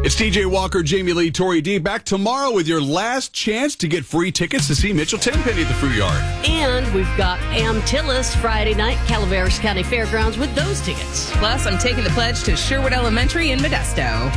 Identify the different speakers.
Speaker 1: It's TJ Walker, Jamie Lee, Tori D. Back tomorrow with your last chance to get free tickets to see Mitchell Tenpenny at the Fruit Yard.
Speaker 2: And we've got Antilles Friday night, Calaveras County Fairgrounds with those tickets.
Speaker 3: Plus, I'm taking the pledge to Sherwood Elementary in Modesto.